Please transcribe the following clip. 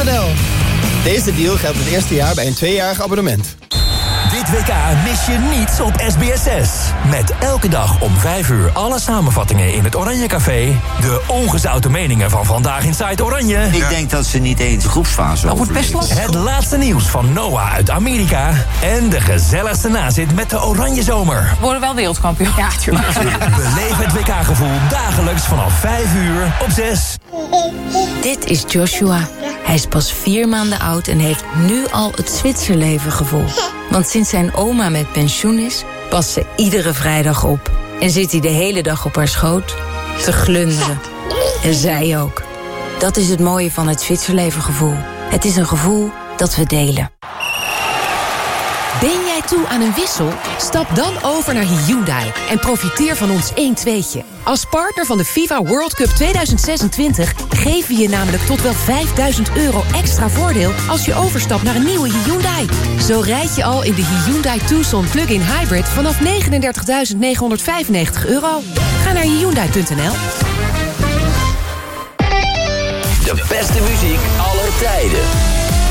Leefmodel. Deze deal geldt het eerste jaar bij een 2-jarig abonnement. Dit WK mis je niets op SBS6. Met elke dag om 5 uur alle samenvattingen in het Oranje Café. De ongezouten meningen van Vandaag in Zuid Oranje. Ik denk dat ze niet eens de groepsfase overleven. Het laatste nieuws van Noah uit Amerika. En de gezelligste nazit met de Oranje Zomer. We worden wel wereldkampioen. Ja, tuurlijk. Beleef het WK-gevoel dagelijks vanaf 5 uur op 6. Dit is Joshua. Hij is pas 4 maanden oud en heeft nu al het Zwitserleven gevoel. Want sinds zijn oma met pensioen is, past ze iedere vrijdag op. En zit hij de hele dag op haar schoot te glunderen. En zij ook. Dat is het mooie van het Zwitserleven gevoel. Het is een gevoel dat we delen. Ben jij toe aan een wissel? Stap dan over naar Hyundai en profiteer van ons 1-2'tje. Als partner van de FIFA World Cup 2026 geven we je namelijk tot wel €5.000 extra voordeel als je overstapt naar een nieuwe Hyundai. Zo rijd je al in de Hyundai Tucson plug-in hybrid vanaf €39.995. Ga naar Hyundai.nl. De beste muziek aller tijden.